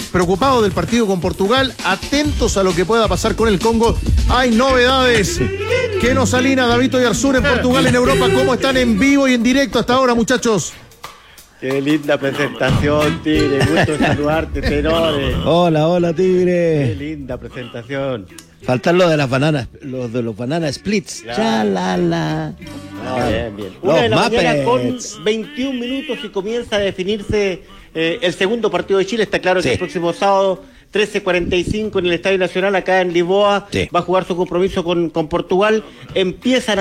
preocupados del partido con Portugal, atentos a lo que pueda pasar con el Congo. Hay novedades. Que nos alina David Oyarzún en Portugal, en Europa. ¿Cómo están en vivo y en directo hasta ahora, muchachos? Qué linda presentación, Tigre. Gusto saludarte, Tenores. Hola, Tigre. Qué linda presentación. Faltan los de las bananas, los de los banana splits. Claro. Chalala. Bien. Una de la mañana con 21 minutos y comienza a definirse el segundo partido de Chile. Está claro que el próximo sábado, 13:45 en el Estadio Nacional, acá en Lisboa, va a jugar su compromiso con Portugal. Empiezan